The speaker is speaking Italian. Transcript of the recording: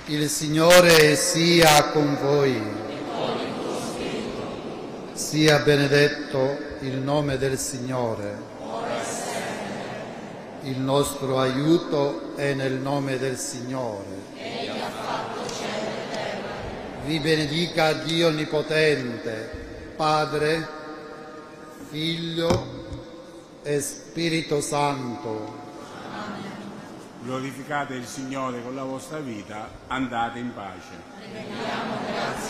Il Signore sia con voi. Sia benedetto il nome del Signore. Il nostro aiuto è nel nome del Signore. Vi benedica Dio Onnipotente, Padre, Figlio e Spirito Santo. Glorificate il Signore con la vostra vita, andate in pace.